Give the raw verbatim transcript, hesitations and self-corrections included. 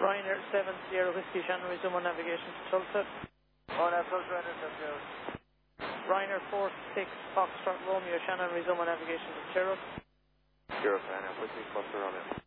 Ryanair seven Sierra Whiskey Shannon, resume on navigation to Tulsa. Oh, that's Tulsa, Ryanair seven Sierra. Ryanair four six Foxtrot Romeo Shannon, resume on navigation to Cherub. Cherub, Ryanair, Whiskey Cluster Romeo.